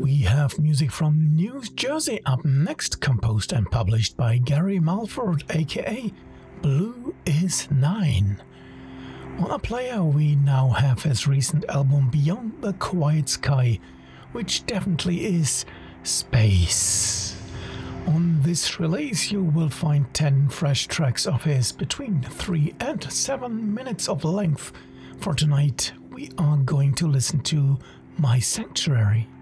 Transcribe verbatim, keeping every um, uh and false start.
We have music from New Jersey up next, composed and published by Gary Mulford, aka Blue is Nine. On a player, we now have his recent album Beyond the Quiet Sky, which definitely is space. On this release, you will find ten fresh tracks of his between three and seven minutes of length. For tonight, we are going to listen to My Sanctuary.